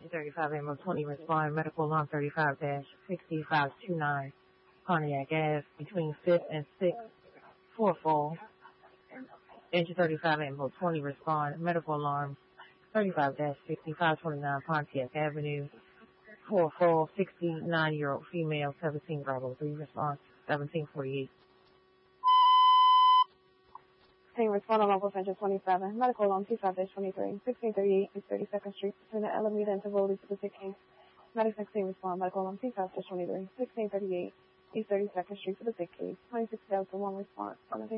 35 Ammo 20 respond. Medical alarm 35-6529 Pontiac Ave between 5th and 6th. 4 fall. Engine 35 Ammo 20 respond. Medical alarm 35-6529 Pontiac Avenue. 4 fall. 69-year-old female. 17 Bravo 3 response. 1748. Team respond on local engine 27. Medical alarm 25-23. 1638 East 32nd Street between the Alameda and Tivoli specific case. Medic 16 respond. Medical alarm 25-23. 1638 East 32nd Street for the sick case. 26 Delta 1 response.